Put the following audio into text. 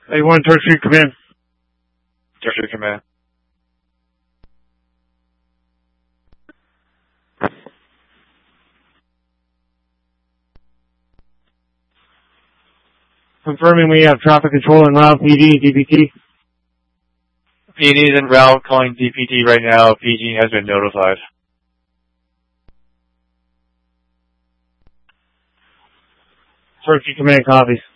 A1 Tertiary Command. Tertiary Command. Confirming we have traffic control en route, PD, DPT. PD is en route, calling DPT right now. PG has been notified. Tertiary Command copies.